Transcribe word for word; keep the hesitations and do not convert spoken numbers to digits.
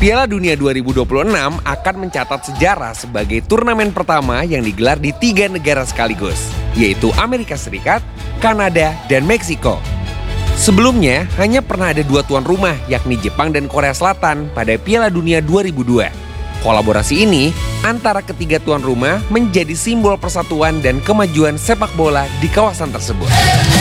Piala Dunia dua ribu dua puluh enam akan mencatat sejarah sebagai turnamen pertama yang digelar di tiga negara sekaligus, yaitu Amerika Serikat, Kanada, dan Meksiko. Sebelumnya, hanya pernah ada dua tuan rumah, yakni Jepang dan Korea Selatan pada Piala Dunia dua ribu dua. Kolaborasi ini antara ketiga tuan rumah menjadi simbol persatuan dan kemajuan sepak bola di kawasan tersebut.